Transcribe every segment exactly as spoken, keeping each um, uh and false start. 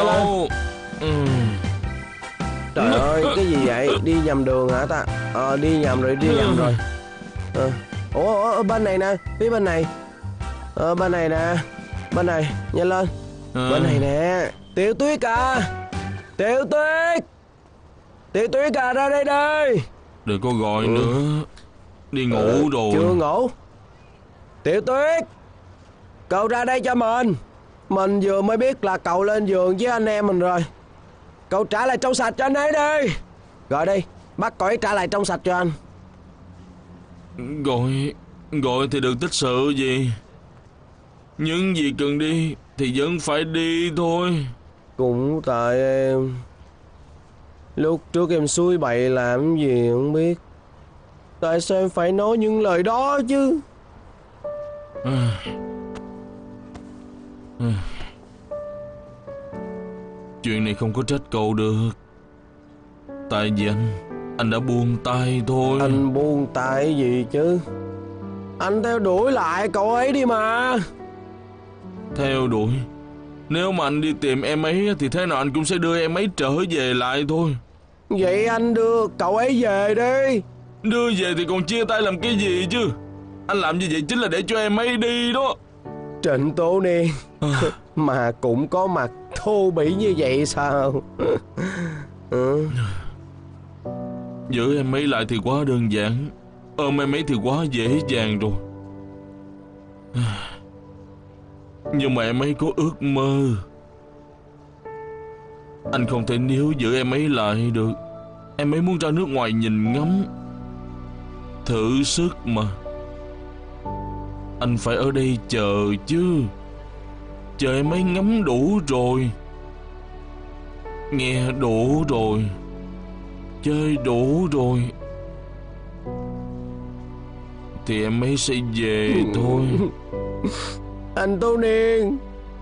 lên. Ừ. Trời ơi, cái gì vậy? Đi nhầm đường hả ta? Ờ, đi nhầm rồi, đi nhầm rồi. Ờ. Ủa, ủa, bên này nè, phía bên này. Ờ, bên này nè. Bên này, nhanh lên. À. Bên này nè. Tiểu Tuyết à. Tiểu Tuyết. Tiểu Tuyết à, ra đây đi. Đừng có gọi Ừ. nữa. Đi ngủ ờ, rồi. Chưa ngủ. Tiểu Tuyết, cậu ra đây cho mình. Mình vừa mới biết là cậu lên giường với anh em mình rồi. Cậu trả lại trong sạch cho anh ấy đi. Gọi đi, bắt cậu ấy trả lại trong sạch cho anh. Gọi Gọi thì đừng tích sự gì. Những gì cần đi thì vẫn phải đi thôi. Cũng tại em. Lúc trước em xui bậy làm gì không biết. Tại sao em phải nói những lời đó chứ? À. À. Chuyện này không có trách cậu được. Tại vì anh Anh đã buông tay thôi. Anh buông tay gì chứ? Anh theo đuổi lại cậu ấy đi mà. Theo đuổi? Nếu mà anh đi tìm em ấy thì thế nào anh cũng sẽ đưa em ấy trở về lại thôi. Vậy anh đưa cậu ấy về đi. Đưa về thì còn chia tay làm cái gì chứ? Anh làm như vậy chính là để cho em ấy đi đó. Trịnh Tố Niên À. mà cũng có mặt thô bỉ như vậy sao? Ừ. Giữ em ấy lại thì quá đơn giản, ôm em ấy thì quá dễ dàng rồi. Nhưng mà em ấy có ước mơ. Anh không thể níu giữ em ấy lại được. Em ấy muốn ra nước ngoài nhìn ngắm, thử sức mà. Anh phải ở đây chờ chứ. Chờ em ấy ngắm đủ rồi, nghe đủ rồi, chơi đủ rồi thì em ấy sẽ về thôi. Anh Tố Niên,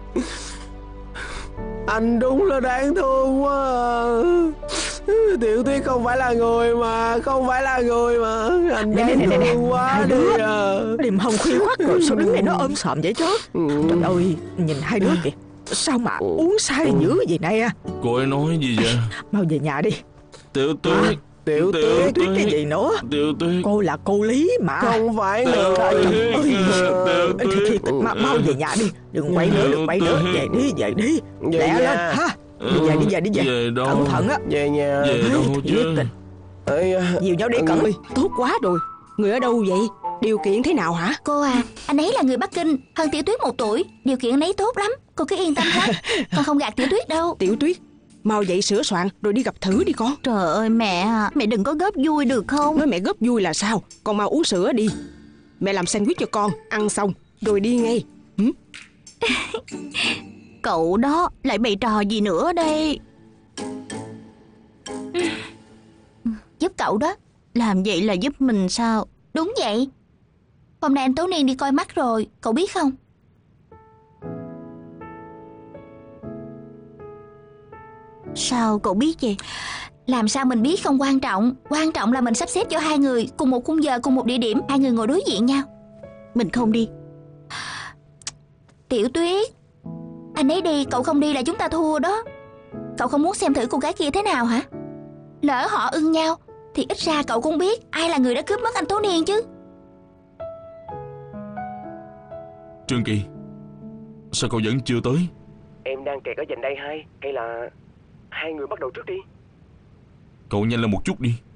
anh đúng là đáng thương quá à. Tiểu Tuyết không phải là người mà, không phải là người mà. Anh Nè, đáng nè, nè, nè. thương quá Hai đi đứa à. đêm hôm khuya khoắt rồi sao đứng đây nó ôm sòm vậy chứ? Ừ. Trời ơi, nhìn hai đứa kìa, sao mà uống say dữ vậy này à? Cô ấy nói gì vậy? Mau về nhà đi. Tiểu Tuyết. Tiểu Tuyết. Tuyết cái gì nữa? Tiểu Tuyết. Cô là cô Lý mà. Không phải Tiểu người. Tuyết. Tiểu Thì, thì, Tuyết. mà, mau về nhà đi. Đừng quay nữa, đừng quay nữa. Về đi, về đi. Về Lẹ nhà. lên ha. Đi về, đi về, đi về. Về đâu? Cẩn thận á. Về nhà. Về đâu chứ? Thiệt tình. Ê, Dìu nhau đi Cẩn ơi. Tốt quá rồi. Người ở đâu vậy? Điều kiện thế nào hả? Cô à, anh ấy là người Bắc Kinh, hơn Tiểu Tuyết một tuổi. Điều kiện anh ấy tốt lắm, cô cứ yên tâm ha. Con không gạt Tiểu Tuyết đâu. Tiểu Tuyết, mau dậy sửa soạn rồi đi gặp thử đi con. Trời ơi mẹ à, mẹ đừng có góp vui được không? Nói mẹ góp vui là sao? Con mau uống sữa đi. Mẹ làm sandwich cho con, ăn xong rồi đi ngay. Ừ? Cậu đó lại bày trò gì nữa đây? Giúp cậu đó. Làm vậy là giúp mình sao? Đúng vậy. Hôm nay anh Tố Niên đi coi mắt rồi, cậu biết không? Sao cậu biết vậy? Làm sao mình biết không quan trọng. Quan trọng là mình sắp xếp cho hai người cùng một khung giờ, cùng một địa điểm, hai người ngồi đối diện nhau. Mình không đi. Tiểu Tuyết, anh ấy đi, cậu không đi là chúng ta thua đó. Cậu không muốn xem thử cô gái kia thế nào hả? Lỡ họ ưng nhau thì ít ra cậu cũng biết ai là người đã cướp mất anh Tố Niên chứ. Trương Kỳ, sao cậu vẫn chưa tới? em đang kẹt ở dành đây hai. Hay là hai người bắt đầu trước đi? Cậu nhanh lên một chút đi.